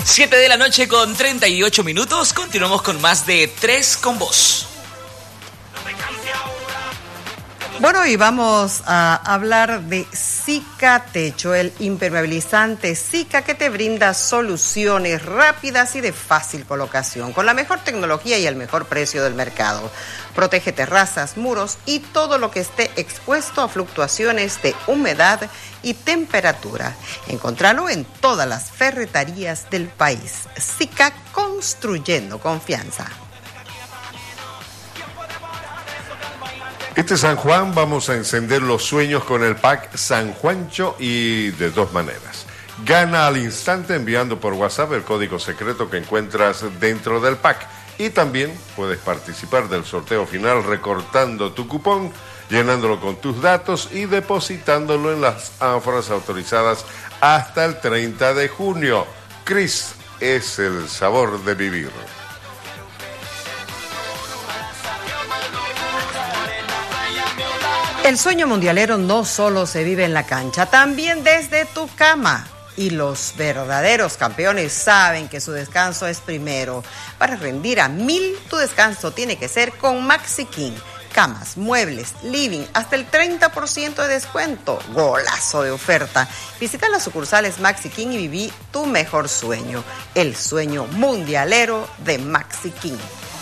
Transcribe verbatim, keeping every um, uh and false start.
siete de la noche con treinta y ocho minutos. Continuamos con más de Tres con Vos. Bueno, y vamos a hablar de Sika Techo, el impermeabilizante Sika que te brinda soluciones rápidas y de fácil colocación, con la mejor tecnología y el mejor precio del mercado. Protege terrazas, muros y todo lo que esté expuesto a fluctuaciones de humedad y temperatura. Encontralo en todas las ferreterías del país. Sika, construyendo confianza. Este San Juan vamos a encender los sueños con el pack San Juancho y de dos maneras. Gana al instante enviando por WhatsApp el código secreto que encuentras dentro del pack. Y también puedes participar del sorteo final recortando tu cupón, llenándolo con tus datos y depositándolo en las ánforas autorizadas hasta el treinta de junio. Cris es el sabor de vivir. El sueño mundialero no solo se vive en la cancha, también desde tu cama. Y los verdaderos campeones saben que su descanso es primero. Para rendir a mil, tu descanso tiene que ser con Maxi King. Camas, muebles, living, hasta el treinta por ciento de descuento. Golazo de oferta. Visita las sucursales Maxi King y viví tu mejor sueño. El sueño mundialero de Maxi King.